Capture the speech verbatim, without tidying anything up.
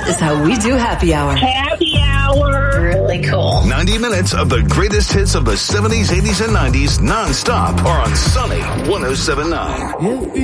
is how we do happy hour. Happy hour. Really cool. ninety minutes of the greatest hits of the seventies, eighties, and nineties non-stop are on Sunny one oh seven point nine.